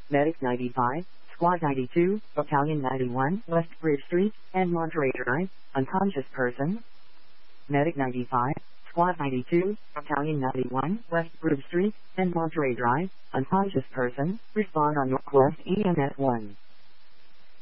Medic 95, Squad 92, Battalion 91, West Bridge Street, and Monterey Drive, unconscious person. Medic 95, Squad 92, Battalion 91, West Bridge Street, and Monterey Drive, unconscious person, respond on Northwest EMS 1.